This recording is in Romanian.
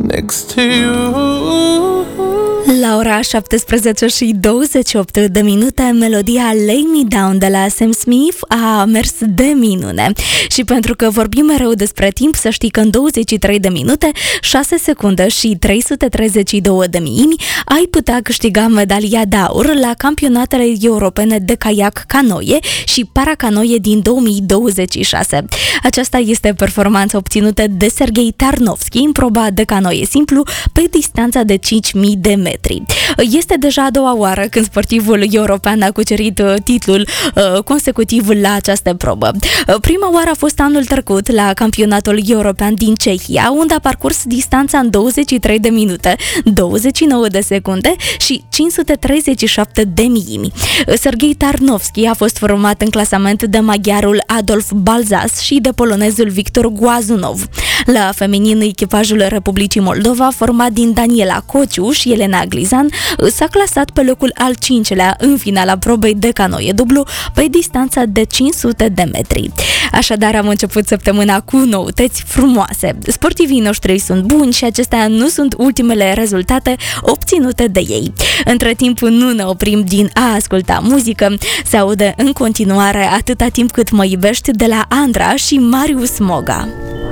next to you. La ora 17:28 melodia Lay Me Down de la Sam Smith a mers de minune. Și pentru că vorbim mereu despre timp, să știi că în 23 de minute, 6 secunde și 332 de miimi ai putea câștiga medalia de aur la campionatele europene de caiac canoie și paracanoie din 2026. Aceasta este performanța obținută de Serghei Tarnovski în proba de canoie simplu pe distanța de 5.000 de metri. Este deja a doua oară când sportivul european a cucerit titlul consecutiv la această probă. Prima oară a fost anul trecut la campionatul european din Cehia, unde a parcurs distanța în 23 de minute, 29 de secunde și 537 de miimi. Serghei Tarnovski a fost format în clasament de maghiarul Adolf Balzas și de polonezul Victor Goazunov. La feminin, echipajul Republicii Moldova, format din Daniela Cociu și Elena Glizan, s-a clasat pe locul al 5-lea în finala probei de canoie dublu pe distanța de 500 de metri. Așadar, am început săptămâna cu noutăți frumoase. Sportivii noștri sunt buni și acestea nu sunt ultimele rezultate obținute de ei. Între timp, nu ne oprim din a asculta muzică. Se aude în continuare Atâta timp cât mă iubești de la Andra și Marius Moga.